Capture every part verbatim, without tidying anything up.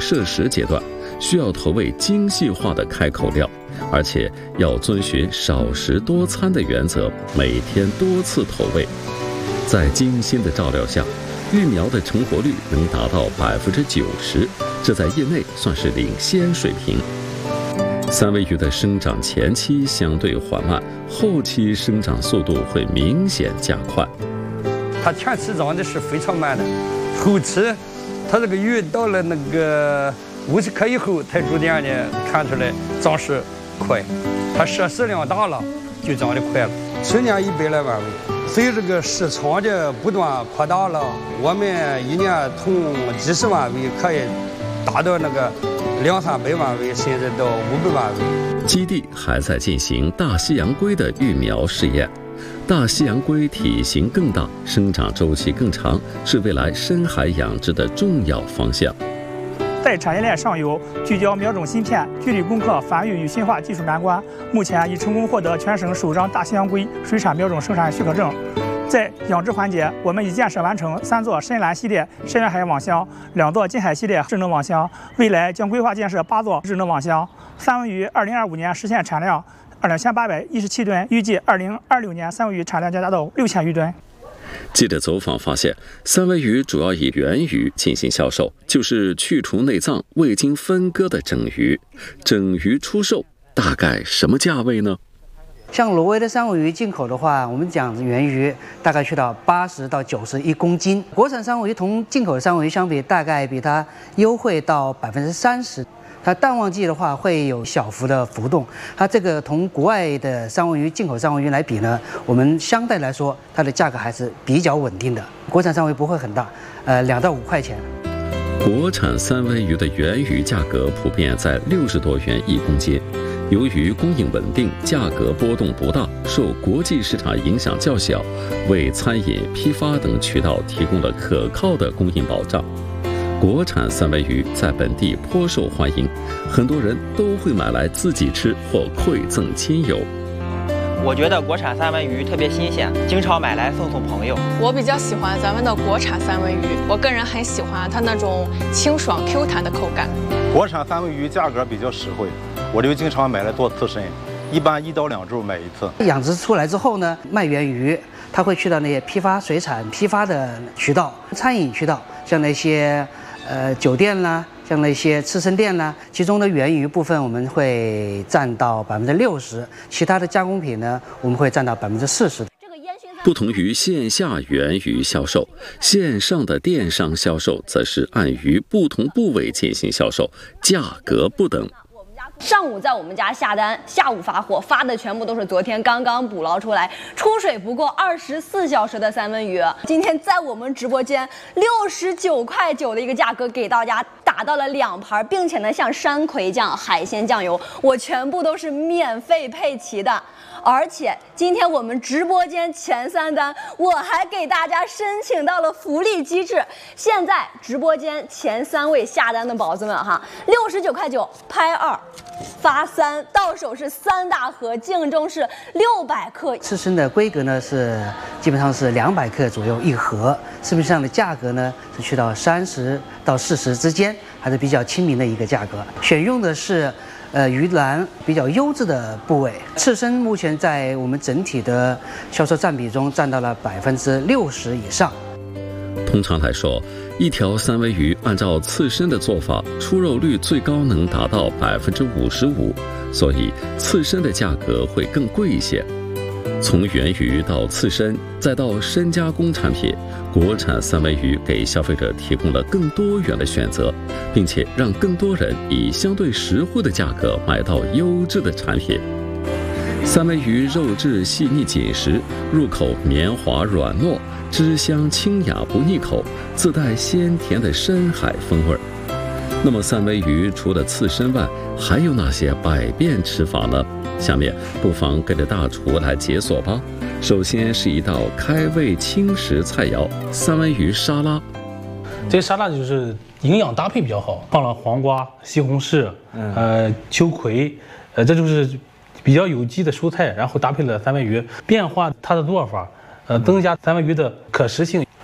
摄食阶段，需要投喂精细化的开口料，而且要遵循少食多餐的原则，每天多次投喂。在精心的照料下，育苗的成活率能达到百分之九十，这在业内算是领先水平。三文鱼的生长前期相对缓慢，后期生长速度会明显加快。 它前期长的是非常慢的，后期它这个鱼到了那个五十克以后，才逐渐的看出来长势快。它摄食量大了，就长得快了。去年一百来万尾，随这个市场的不断扩大了，我们一年从几十万尾可以达到那个两三百万尾，甚至到五百万尾。 基地还在进行大西洋龟的育苗试验。大西洋龟体型更大，生长周期更长，是未来深海养殖的重要方向。 在产业链上游聚焦苗种芯片，具体攻克繁育与驯化技术难关，目前已成功获得全省首张大西洋龟水产苗种生产许可证。在养殖环节，我们已建设完成三座深蓝系列深远海网箱，两座近海系列智能网箱，未来将规划建设八座智能网箱。三文鱼二零二五年实现产量两千八百一十七吨，预计二零二六年三文鱼产量将达到六千余吨。 记者走访发现，三文鱼主要以原鱼进行销售，就是去除内脏、未经分割的整鱼。整鱼出售大概什么价位呢？ 像挪威的三文鱼进口的话，我们讲原鱼大概去到八十到九十一公斤。国产三文鱼同进口的三文鱼相比，大概比它优惠到百分之三十。它淡旺季的话会有小幅的浮动，它这个同国外的三文鱼、进口三文鱼来比呢，我们相对来说它的价格还是比较稳定的。国产三文鱼不会很大，呃，两到五块钱。 国产三文鱼的原鱼价格普遍在六十多元一公斤，由于供应稳定，价格波动不大，受国际市场影响较小，为餐饮、批发等渠道提供了可靠的供应保障。国产三文鱼在本地颇受欢迎，很多人都会买来自己吃或馈赠亲友。 我觉得国产三文鱼特别新鲜，经常买来送送朋友。 我比较喜欢咱们的国产三文鱼，我个人很喜欢它那种清爽 Q 弹的口感。 国产三文鱼价格比较实惠，我就经常买来做刺身，一般一到两周买一次。 养殖出来之后呢，卖原鱼，它会去到那些批发水产批发的渠道、餐饮渠道，像那些呃酒店啦，像那些刺身店啦，其中的原鱼部分我们会占到百分之六十，其他的加工品呢，我们会占到百分之四十。 不同于线下原鱼销售，线上的电商销售则是按鱼不同部位进行销售，价格不等。 上午在我们家下单，下午发货，发的全部都是昨天刚刚捕捞出来、出水不过二十四小时的三文鱼。今天在我们直播间六十九块九的一个价格给大家打到了两盘，并且呢，像山葵酱、海鲜酱油，我全部都是免费配齐的。而且今天我们直播间前三单，我还给大家申请到了福利机制。现在直播间前三位下单的宝子们哈，六十九块九拍二，发三，到手是三大盒，净重是六百克。 刺身的规格呢是基本上是两百克左右一盒，市面上的价格呢是去到三十到四十之间，还是比较亲民的一个价格。选用的是呃，鱼腩比较优质的部位，刺身目前在我们整体的销售占比中占到了百分之六十以上。 通常来说，一条三文鱼按照刺身的做法，出肉率最高能达到百分之五十五，所以刺身的价格会更贵一些。从原鱼到刺身，再到深加工产品，国产三文鱼给消费者提供了更多元的选择，并且让更多人以相对实惠的价格买到优质的产品。三文鱼肉质细腻紧实，入口绵滑软糯，汁香清雅不腻口，自带鲜甜的深海风味。那么三文鱼除了刺身外，还有哪些百变吃法呢？下面不妨跟着大厨来解锁吧。首先是一道开胃轻食菜肴——三文鱼沙拉。 这沙拉就是营养搭配比较好，放了黄瓜、西红柿、呃秋葵，呃这就是比较有机的蔬菜，然后搭配了三文鱼，变化它的做法，呃增加三文鱼的可食性。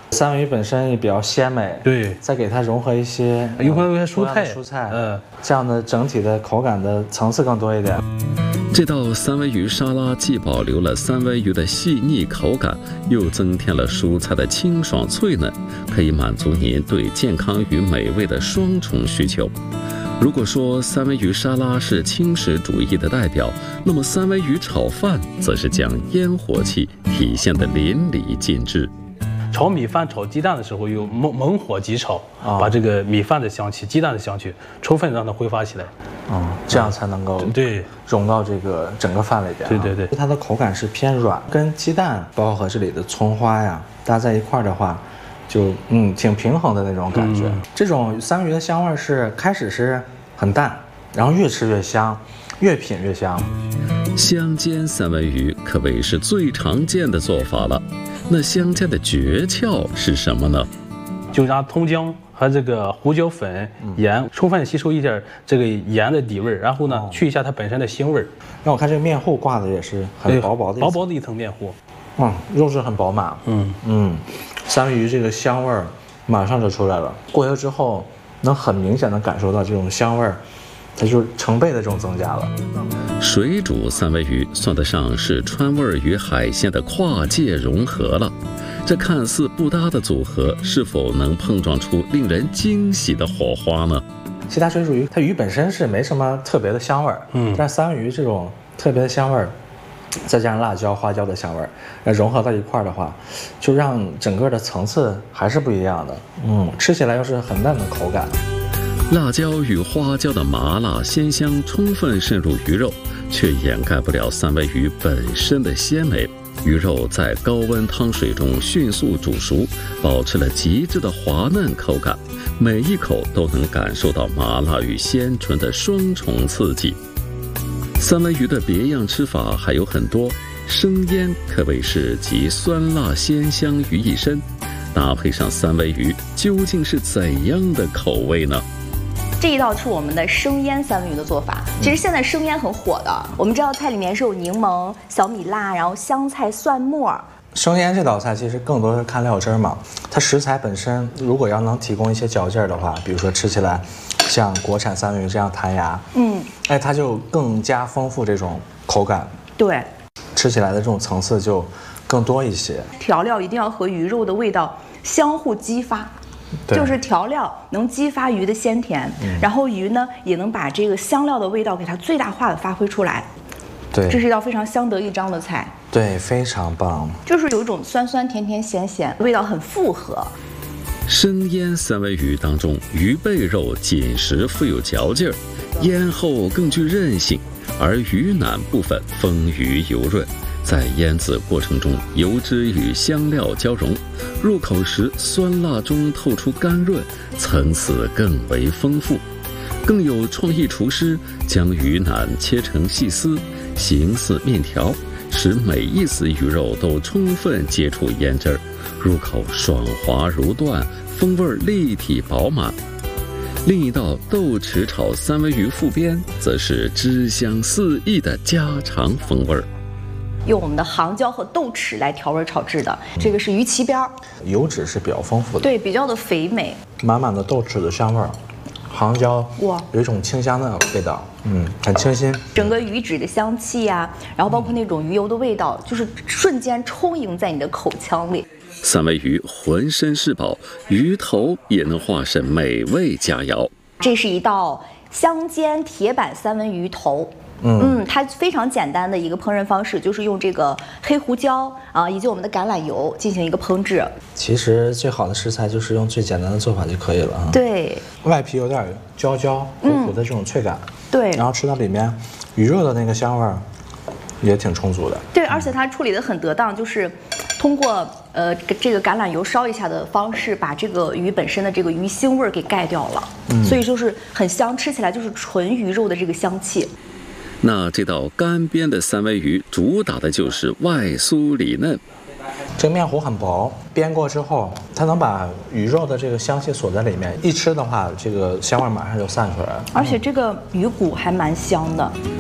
三文鱼本身也比较鲜美， 对， 再给它融合一些融合一些蔬菜， 蔬菜， 嗯， 这样的整体的口感的层次更多一点。 这道三文鱼沙拉既保留了三文鱼的细腻口感，又增添了蔬菜的清爽脆嫩，可以满足您对健康与美味的双重需求。如果说三文鱼沙拉是轻食主义的代表，那么三文鱼炒饭则是将烟火气体现得淋漓尽致。 炒米饭、炒鸡蛋的时候，用猛猛火急炒， 哦、 把这个米饭的香气、鸡蛋的香气充分让它挥发起来。 嗯，这样才能够对融到这个整个饭里边、啊。 对对对， 它的口感是偏软，跟鸡蛋包括和这里的葱花呀搭在一块儿的话，就嗯挺平衡的那种感觉。嗯、这种三文鱼的香味是开始是很淡，然后越吃越香，越品越香。 香煎三文鱼可谓是最常见的做法了。那香煎的诀窍是什么呢？ 就拿葱姜和这个胡椒粉、盐充分吸收一点这个盐的底味，然后呢、哦、去一下它本身的腥味。 让我看这个面糊挂的也是很薄薄的， 薄薄的一层面糊， 嗯，肉质很饱满， 嗯嗯，三文鱼这个香味儿马上就出来了。过油之后，能很明显的感受到这种香味儿，它就是成倍的这种增加了。 水煮三文鱼算得上是川味与海鲜的跨界融合了。这看似不搭的组合，是否能碰撞出令人惊喜的火花呢？ 其他水煮鱼，它鱼本身是没什么特别的香味儿，嗯，但是三文鱼这种特别的香味儿，再加上辣椒、花椒的香味儿，那融合到一块儿的话，就让整个的层次还是不一样的。嗯，吃起来又是很嫩的口感。 辣椒与花椒的麻辣鲜香充分渗入鱼肉，却掩盖不了三文鱼本身的鲜美。鱼肉在高温汤水中迅速煮熟，保持了极致的滑嫩口感，每一口都能感受到麻辣与鲜醇的双重刺激。三文鱼的别样吃法还有很多，生腌可谓是集酸辣鲜香于一身，搭配上三文鱼，究竟是怎样的口味呢？ 这一道是我们的生腌三文鱼的做法。其实现在生腌很火的，我们这道菜里面是有柠檬、小米辣，然后香菜、蒜末。 生腌这道菜其实更多是看料汁嘛，它食材本身如果要能提供一些嚼劲儿的话，比如说吃起来像国产三文鱼这样弹牙，嗯，哎，它就更加丰富这种口感， 对， 吃起来的这种层次就更多一些。 调料一定要和鱼肉的味道相互激发。就是调料能激发鱼的鲜甜，嗯、然后鱼呢也能把这个香料的味道给它最大化的发挥出来。 对， 这是一道非常相得益彰的菜。 对，非常棒。 就是有一种酸酸甜甜咸咸，味道很复合。 生腌三文鱼当中，鱼背肉紧实富有嚼劲儿，腌后更具韧性，而鱼腩部分丰腴油润。在腌制过程中，油脂与香料交融，入口时酸辣中透出甘润，层次更为丰富。更有创意厨师将鱼腩切成细丝，形似面条，使每一丝鱼肉都充分接触腌汁儿，入口爽滑如缎，风味立体饱满。另一道豆豉炒三文鱼腹边，则是汁香四溢的家常风味儿。 用我们的杭椒和豆豉来调味炒制的，这个是鱼鳍边儿， 油脂是比较丰富的， 对，比较的肥美， 满满的豆豉的香味儿，杭椒哇，有一种清香的味道，嗯，很清新。 整个鱼脂的香气呀、啊，然后包括那种鱼油的味道，就是瞬间充盈在你的口腔里。 三文鱼浑身是宝，鱼头也能化身美味佳肴。 这是一道香煎铁板三文鱼头。嗯, 嗯，它非常简单的一个烹饪方式，就是用这个黑胡椒啊，以及我们的橄榄油进行一个烹制。 其实最好的食材就是用最简单的做法就可以了啊。 对， 外皮有点焦焦糊糊的这种脆感， 嗯、对， 然后吃到里面鱼肉的那个香味儿也挺充足的。 对，而且它处理得很得当，就是通过呃这个橄榄油烧一下的方式，把这个鱼本身的这个鱼腥味儿给盖掉了，嗯、所以就是很香，吃起来就是纯鱼肉的这个香气。 那这道干煸的三文鱼主打的就是外酥里嫩。 这个面糊很薄，煸过之后，它能把鱼肉的这个香气锁在里面，一吃的话，这个香味马上就散出来了。 而且这个鱼骨还蛮香的。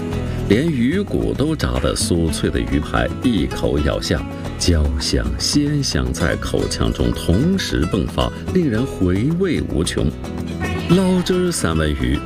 连鱼骨都炸得酥脆的鱼排，一口咬下，焦香鲜香在口腔中同时迸发，令人回味无穷。捞汁三文鱼